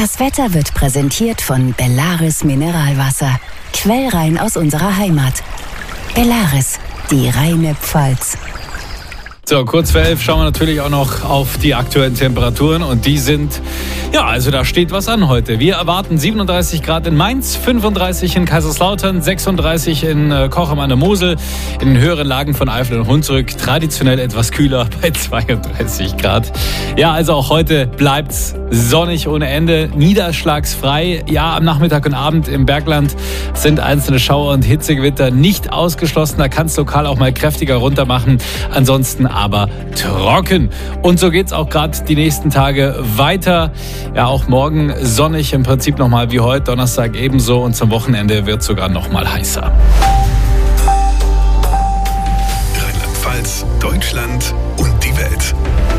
Das Wetter wird präsentiert von Bellaris Mineralwasser. Quellrein aus unserer Heimat. Bellaris, die reine Pfalz. So, kurz vor 11 schauen wir natürlich auch noch auf die aktuellen Temperaturen und die sind, da steht was an heute. Wir erwarten 37 Grad in Mainz, 35 in Kaiserslautern, 36 in Cochem an der Mosel, in den höheren Lagen von Eifel und Hunsrück traditionell etwas kühler bei 32 Grad. Ja, also auch heute bleibt's sonnig ohne Ende, niederschlagsfrei. Ja, am Nachmittag und Abend im Bergland sind einzelne Schauer und Hitzegewitter nicht ausgeschlossen. Da kann es lokal auch mal kräftiger runter machen. Ansonsten aber trocken. Und so geht's auch gerade die nächsten Tage weiter. Ja, auch morgen sonnig im Prinzip nochmal wie heute, Donnerstag ebenso und zum Wochenende wird sogar nochmal heißer. Rheinland-Pfalz, Deutschland und die Welt.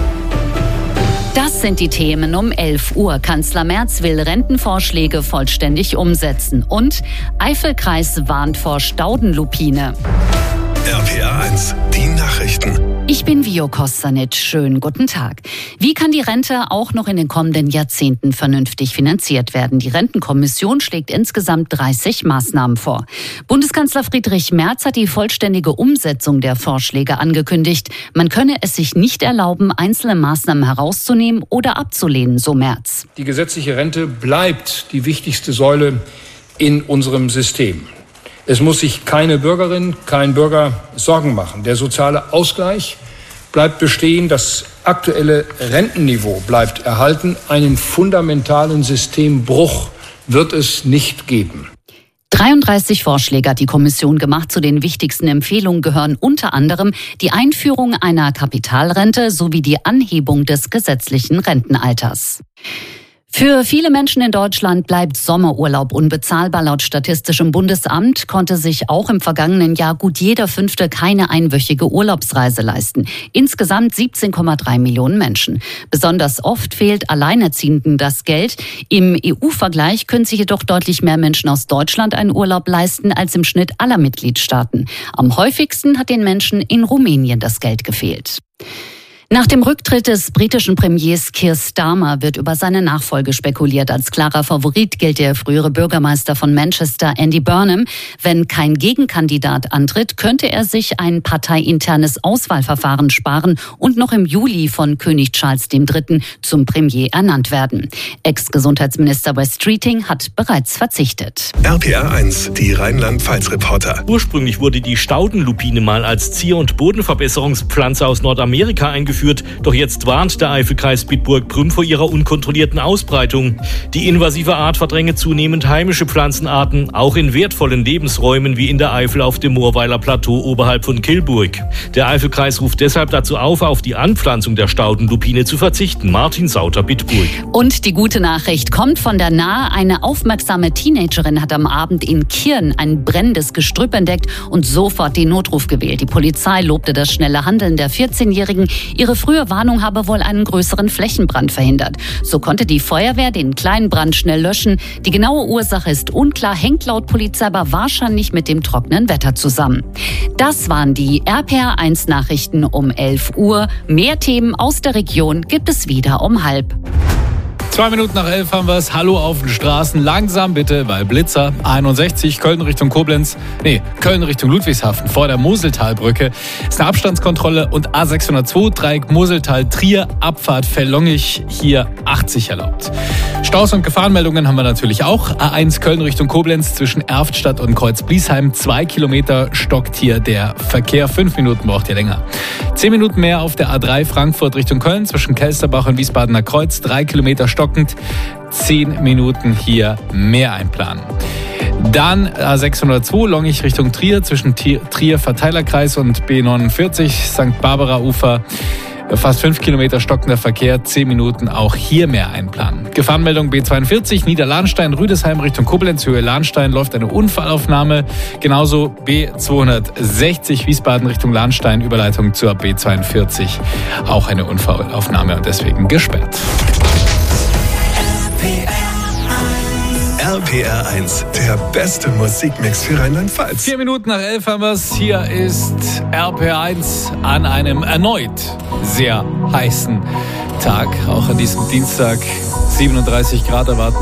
Das sind die Themen um 11 Uhr. Kanzler Merz will Rentenvorschläge vollständig umsetzen. Und Eifelkreis warnt vor Staudenlupine. RPA 1, die Nachrichten. Ich bin Vio Kostanic. Schönen guten Tag. Wie kann die Rente auch noch in den kommenden Jahrzehnten vernünftig finanziert werden? Die Rentenkommission schlägt insgesamt 30 Maßnahmen vor. Bundeskanzler Friedrich Merz hat die vollständige Umsetzung der Vorschläge angekündigt. Man könne es sich nicht erlauben, einzelne Maßnahmen herauszunehmen oder abzulehnen, so Merz. Die gesetzliche Rente bleibt die wichtigste Säule in unserem System. Es muss sich keine Bürgerin, kein Bürger Sorgen machen. Der soziale Ausgleich bleibt bestehen, das aktuelle Rentenniveau bleibt erhalten. Einen fundamentalen Systembruch wird es nicht geben. 33 Vorschläge hat die Kommission gemacht. Zu den wichtigsten Empfehlungen gehören unter anderem die Einführung einer Kapitalrente sowie die Anhebung des gesetzlichen Rentenalters. Für viele Menschen in Deutschland bleibt Sommerurlaub unbezahlbar. Laut Statistischem Bundesamt konnte sich auch im vergangenen Jahr gut jeder Fünfte keine einwöchige Urlaubsreise leisten. Insgesamt 17,3 Millionen Menschen. Besonders oft fehlt Alleinerziehenden das Geld. Im EU-Vergleich können sich jedoch deutlich mehr Menschen aus Deutschland einen Urlaub leisten als im Schnitt aller Mitgliedstaaten. Am häufigsten hat den Menschen in Rumänien das Geld gefehlt. Nach dem Rücktritt des britischen Premiers Keir Starmer wird über seine Nachfolge spekuliert. Als klarer Favorit gilt der frühere Bürgermeister von Manchester, Andy Burnham. Wenn kein Gegenkandidat antritt, könnte er sich ein parteiinternes Auswahlverfahren sparen und noch im Juli von König Charles III. Zum Premier ernannt werden. Ex-Gesundheitsminister Wes Streeting hat bereits verzichtet. RPA 1, die Rheinland-Pfalz-Reporter. Ursprünglich wurde die Staudenlupine mal als Zier- und Bodenverbesserungspflanze aus Nordamerika eingeführt. Doch jetzt warnt der Eifelkreis Bitburg-Prüm vor ihrer unkontrollierten Ausbreitung. Die invasive Art verdränge zunehmend heimische Pflanzenarten, auch in wertvollen Lebensräumen wie in der Eifel auf dem Moorweiler Plateau oberhalb von Kilburg. Der Eifelkreis ruft deshalb dazu auf die Anpflanzung der Staudenlupine zu verzichten. Martin Sauter, Bitburg. Und die gute Nachricht kommt von der Nahe. Eine aufmerksame Teenagerin hat am Abend in Kirn ein brennendes Gestrüpp entdeckt und sofort den Notruf gewählt. Die Polizei lobte das schnelle Handeln der 14-Jährigen. Ihre frühe Warnung habe wohl einen größeren Flächenbrand verhindert. So konnte die Feuerwehr den kleinen Brand schnell löschen. Die genaue Ursache ist unklar, hängt laut Polizei aber wahrscheinlich mit dem trockenen Wetter zusammen. Das waren die RPA 1 Nachrichten um 11 Uhr. Mehr Themen aus der Region gibt es wieder um 12:30. 2 Minuten nach 11 haben wir es. Hallo auf den Straßen. Langsam bitte, weil Blitzer. 61 Köln Richtung Koblenz. Köln Richtung Ludwigshafen vor der Moseltalbrücke. Ist eine Abstandskontrolle und A602 Dreieck Moseltal-Trier Abfahrt Verlongich hier 80 erlaubt. Staus und Gefahrenmeldungen haben wir natürlich auch. A1 Köln Richtung Koblenz zwischen Erftstadt und Kreuzbliesheim. 2 Kilometer stockt hier der Verkehr. 5 Minuten braucht ihr länger. 10 Minuten mehr auf der A3 Frankfurt Richtung Köln zwischen Kelsterbach und Wiesbadener Kreuz. 3 Kilometer stockend. 10 Minuten hier mehr einplanen. Dann A602 Longich Richtung Trier zwischen Trier Verteilerkreis und B49 St. Barbara Ufer. Fast 5 Kilometer stockender Verkehr, 10 Minuten auch hier mehr einplanen. Gefahrenmeldung B42 Niederlahnstein, Rüdesheim Richtung Koblenz, Höhe Lahnstein läuft eine Unfallaufnahme. Genauso B260 Wiesbaden Richtung Lahnstein, Überleitung zur B42. Auch eine Unfallaufnahme und deswegen gesperrt. RPR 1, der beste Musikmix für Rheinland-Pfalz. 4 Minuten nach 11 haben wir es. Hier ist RPR 1 an einem erneut sehr heißen Tag. Auch an diesem Dienstag 37 Grad erwarten.